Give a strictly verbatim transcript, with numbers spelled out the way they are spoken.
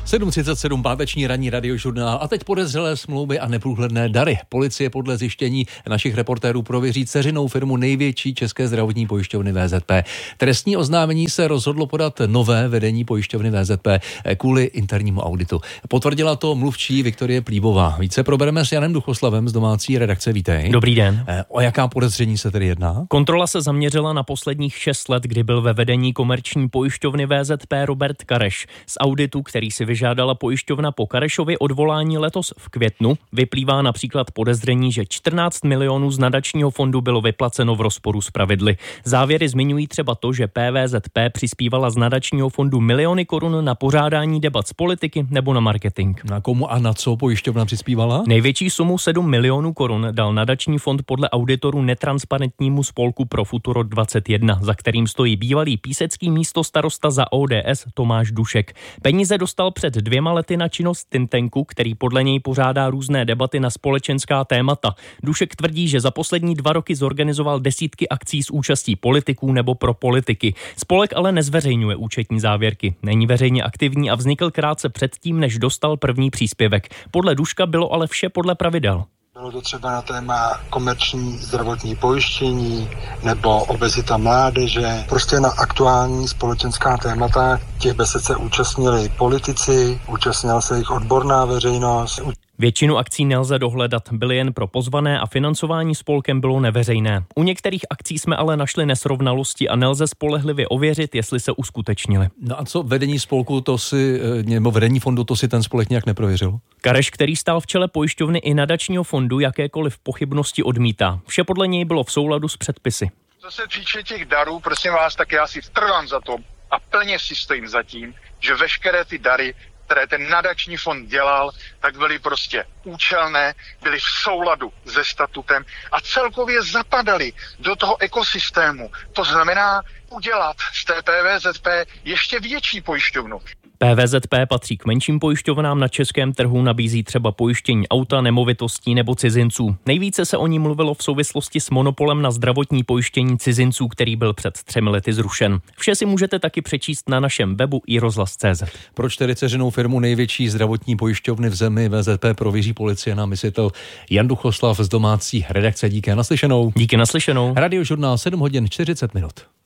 sedm třicet sedm, páteční ranní radiožurnál a teď podezřelé smlouvy a neprůhledné dary. Policie podle zjištění našich reportérů prověří dceřinou firmu největší české zdravotní pojišťovny V Z P. Trestní oznámení se rozhodlo podat nové vedení pojišťovny V Z P kvůli internímu auditu. Potvrdila to mluvčí Viktorie Plíbová. Více probereme s Janem Duchoslavem z domácí redakce. Vítej. Dobrý den. O jaká podezření se tedy jedná? Kontrola se zaměřila na posledních šest let, kdy byl ve vedení komerční pojišťovny V Z P Robert Kareš. Z auditu, který si vyžádala pojišťovna po Karešovi odvolání letos v květnu, vyplývá například podezření, že čtrnáct milionů z nadačního fondu bylo vyplaceno v rozporu s pravidly. Závěry zmiňují třeba to, že P V Z P přispívala z nadačního fondu miliony korun na pořádání debat z politiky nebo na marketing. Na komu a na co pojišťovna přispívala? Největší sumu sedm milionů korun dal nadační fond podle auditorů netransparentnímu spolku Pro Futuro dvacet jedna, za kterým stojí bývalý písecký místostarosta za O D S Tomáš Dušek. Peníze dostal před dvěma lety na činnost think tanku, který podle něj pořádá různé debaty na společenská témata. Dušek tvrdí, že za poslední dva roky zorganizoval desítky akcí s účastí politiků nebo pro politiky. Spolek ale nezveřejňuje účetní závěrky. Není veřejně aktivní a vznikl krátce předtím, než dostal první příspěvek. Podle Duška bylo ale vše podle pravidel. Bylo to třeba na téma komerční zdravotní pojištění nebo obezita mládeže. Prostě na aktuální společenská témata těch besed se účastnili politici, účastnila se jich odborná veřejnost. Většinu akcí nelze dohledat, byly jen pro pozvané a financování spolkem bylo neveřejné. U některých akcí jsme ale našli nesrovnalosti a nelze spolehlivě ověřit, jestli se uskutečnily. No a co vedení spolku, to si, nebo vedení fondu, to si ten spolek nějak neprověřil? Kareš, který stál v čele pojišťovny i nadačního fondu, jakékoliv pochybnosti odmítá. Vše podle něj bylo v souladu s předpisy. Co se týče těch darů, prosím vás, tak já si trvám za to a plně si stojím za tím, že veškeré ty dary, které ten nadační fond dělal, tak byly prostě účelné, byly v souladu se statutem a celkově zapadaly do toho ekosystému. To znamená udělat z té P V Z P ještě větší pojišťovnu. P V Z P patří k menším pojišťovnám na českém trhu, nabízí třeba pojištění auta, nemovitostí nebo cizinců. Nejvíce se o ní mluvilo v souvislosti s monopolem na zdravotní pojištění cizinců, který byl před třemi lety zrušen. Vše si můžete taky přečíst na našem webu i rozhlas tečka cé zet. Proč tedy dceřinou firmu největší zdravotní pojišťovny v zemi V Z P prověří policie, nám vysvětlil Jan Duchoslav z domácí redakce. Díky, naslyšenou. Díky, naslyšenou. Radiožurnál sedm hodin čtyřicet minut.